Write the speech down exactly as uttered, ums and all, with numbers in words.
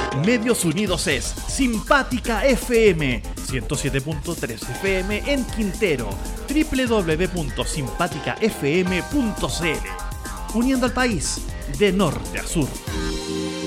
Medios Unidos es Simpática F M, ciento siete punto tres F M en Quintero, doble u doble u doble u punto simpática f m punto c l, uniendo al país de norte a sur.